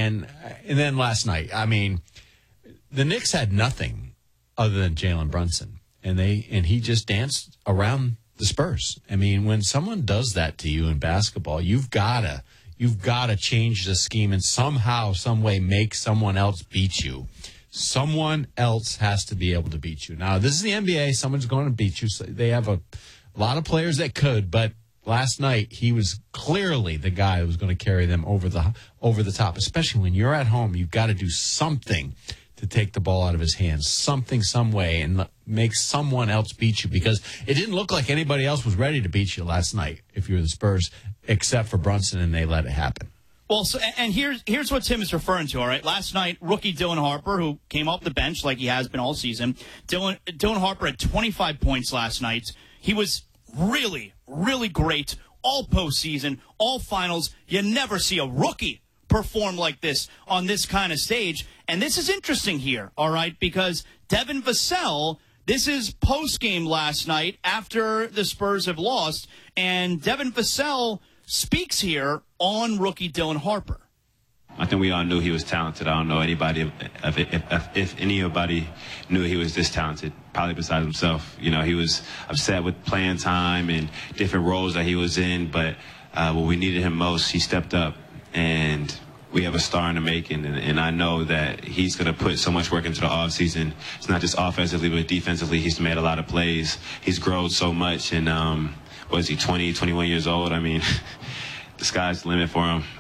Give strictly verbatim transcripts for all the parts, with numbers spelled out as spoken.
and and then last night, I mean, the Knicks had nothing other than Jalen Brunson, and they and he just danced around the Spurs. I mean, when someone does that to you in basketball, you've gotta you've gotta change the scheme and somehow, some way, make someone else beat you. Someone else has to be able to beat you. Now, this is the N B A. Someone's going to beat you. So they have a lot of players that could, but last night he was clearly the guy who was going to carry them over the over the top. Especially when you're at home, you've got to do something to take the ball out of his hands, something, some way, and make someone else beat you, because it didn't look like anybody else was ready to beat you last night if you were the Spurs, except for Brunson, and they let it happen. Well, so, and here's here's what Tim is referring to, all right? Last night, rookie Dylan Harper, who came off the bench like he has been all season, Dylan, Dylan Harper had twenty-five points last night. He was really, really great all postseason, all finals. You never see a rookie perform like this on this kind of stage. And this is interesting here, all right, because Devin Vassell, this is post-game last night after the Spurs have lost, and Devin Vassell speaks here on rookie Dylan Harper. I think we all knew he was talented. I don't know anybody, if, if, if, if anybody knew he was this talented, probably besides himself. You know, he was upset with playing time and different roles that he was in, but uh, when we needed him most, he stepped up, and we have a star in the making, and, and I know that he's going to put so much work into the offseason. It's not just offensively, but defensively. He's made a lot of plays. He's grown so much, and um, what is he, twenty, twenty-one years old? I mean, the sky's the limit for him.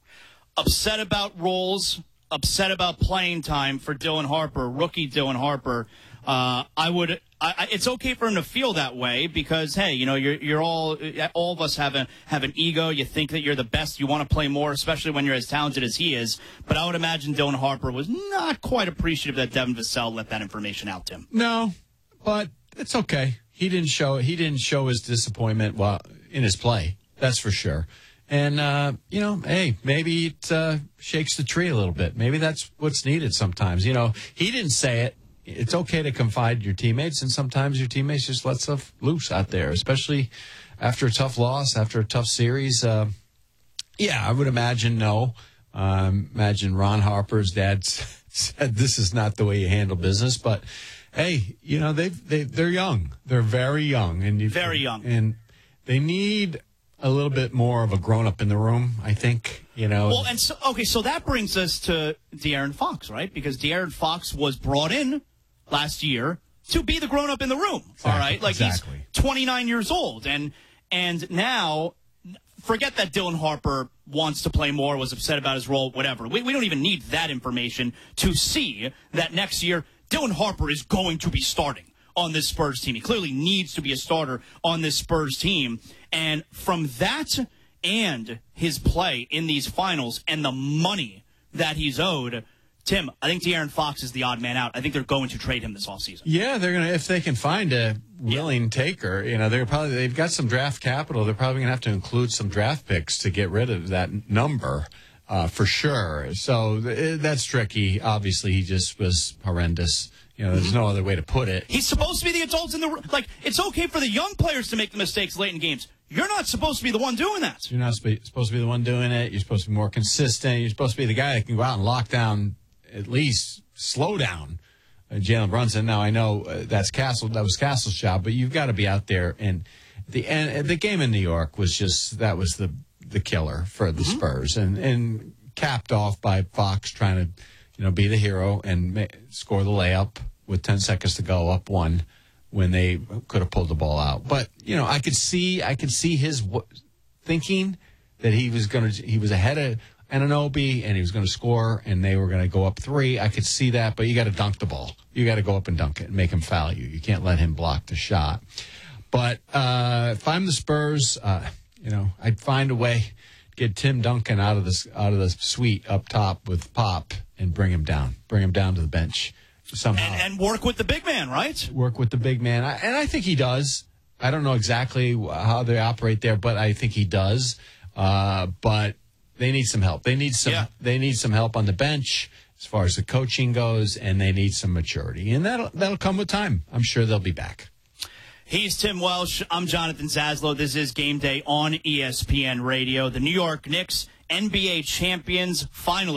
Upset about roles, upset about playing time for Dylan Harper, rookie Dylan Harper. Uh, I would. I, I, it's okay for him to feel that way because, hey, you know, you're you're all all of us have a have an ego. You think that you're the best. You want to play more, especially when you're as talented as he is. But I would imagine Dylan Harper was not quite appreciative that Devin Vassell let that information out to him. No, but it's okay. He didn't show he didn't show his disappointment while in his play. That's for sure. And, uh, you know, hey, maybe it uh, shakes the tree a little bit. Maybe that's what's needed sometimes. You know, he didn't say it. It's okay to confide in your teammates, and sometimes your teammates just let stuff loose out there, especially after a tough loss, after a tough series. Uh, yeah, I would imagine no. Um, imagine Ron Harper's dad said this is not the way you handle business. But, hey, you know, they've, they, they're young. They're very young. and Very young. And they need a little bit more of a grown-up in the room, I think, you know. Well, and so, okay, so that brings us to De'Aaron Fox, right? Because De'Aaron Fox was brought in last year to be the grown-up in the room, exactly, all right? Like, exactly. He's twenty-nine years old, and and now, forget that Dylan Harper wants to play more, was upset about his role, whatever. We, we don't even need that information to see that next year Dylan Harper is going to be starting on this Spurs team. He clearly needs to be a starter on this Spurs team. And from that and his play in these finals and the money that he's owed, Tim, I think De'Aaron Fox is the odd man out. I think they're going to trade him this offseason. Yeah, they're going to, if they can find a willing yeah. taker, you know, they're probably, they've got some draft capital. They're probably going to have to include some draft picks to get rid of that number. Uh, for sure. So th- that's tricky. Obviously, he just was horrendous. You know, there's no other way to put it. He's supposed to be the adult in the room. Like, it's okay for the young players to make the mistakes late in games. You're not supposed to be the one doing that. You're not supposed to be the one doing it. You're supposed to be more consistent. You're supposed to be the guy that can go out and lock down, at least slow down uh, Jalen Brunson. Now, I know uh, that's Castle. That was Castle's job, but you've got to be out there. And the and the game in New York was just, that was the the killer for the mm-hmm. Spurs, and and capped off by Fox trying to, you know, be the hero and ma- score the layup with ten seconds to go, up one, when they could have pulled the ball out. But you know, I could see, I could see his w- thinking that he was going to, he was ahead of Anunoby and he was going to score, and they were going to go up three. I could see that, but you got to dunk the ball. You got to go up and dunk it and make him foul you. You can't let him block the shot. But uh, if I'm the Spurs, uh, you know, I'd find a way to get Tim Duncan out of the out of the suite up top with Pop and bring him down, bring him down to the bench somehow, and, and work with the big man, right? Work with the big man, I, and I think he does. I don't know exactly how they operate there, but I think he does. Uh, but they need some help. They need some. Yeah. They need some help on the bench as far as the coaching goes, and they need some maturity, and that'll that'll come with time. I'm sure they'll be back. He's Tim Welsh. I'm Jonathan Zaslow. This is Game Day on E S P N Radio. The New York Knicks, N B A champions, finally